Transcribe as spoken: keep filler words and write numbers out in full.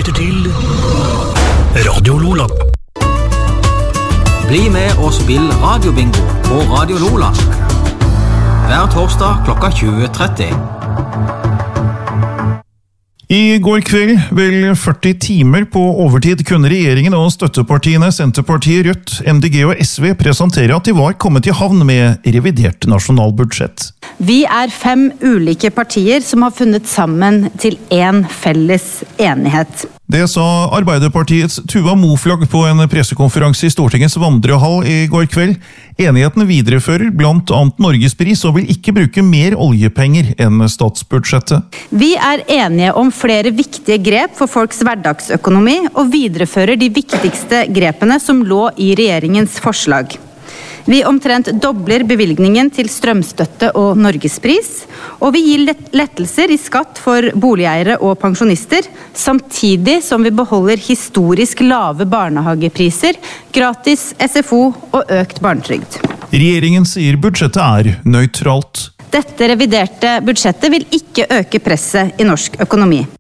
lytter til Radio Lola. Bli med og spill radiobingo på Radio Lola. Hver torsdag klokka tjue tretti. I går kveld, vel førti timer på overtid, kunne regjeringen og støttepartiene Senterpartiet, Rødt, M D G og S V presentere at de var kommet i havn med revidert nasjonalbudsjett. Vi er fem ulike partier som har funnet sammen til en felles enighet. Det sa Arbeiderpartiets Tuva Moflag på en pressekonferanse i Stortingets vandrehall i går kveld. Enigheten viderefører blant annet Norgespris og vil ikke bruke mer oljepenger enn statsbudsjettet. Vi er enige om flere viktige grep for folks hverdagsøkonomi og viderefører de viktigste grepene som lå i regjeringens forslag. Vi omtrent dobler bevilgningen til strømstøtte og Norgespris, og vi gir lettelser i skatt for boligeiere og pensjonister, samtidig som vi beholder historisk lave barnehagepriser, gratis S F O og økt barnetrygd. Regjeringen sier budsjettet er nøytralt. Dette reviderte budsjettet vil ikke øke presset i norsk økonomi.